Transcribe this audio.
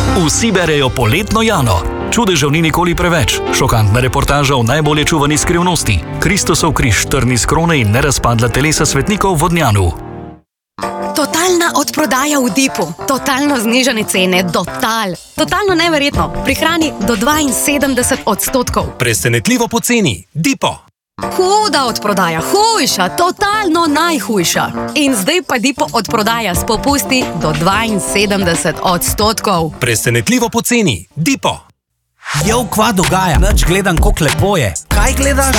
Vsi berejo Poletno Jano. Čudežev ni nikoli preveč. Šokantna reportaža o najbolje čuvani skrivnosti. Kristusov križ, trni s krone in nerazpadla telesa svetnikov v Vodnjanu. Totalna odprodaja v Dipu. Totalno znižane cene. Totalno neverjetno. Pri hrani do 72%. Presenetljivo poceni. Dipo. Huda odprodaja, hujša, totalno najhujša. In zdaj pa Dipo odprodaja s popusti do 72%. Presenetljivo poceni. Dipo. Kva dogaja? Nič gledam, koliko lepo je. Kaj gledaš?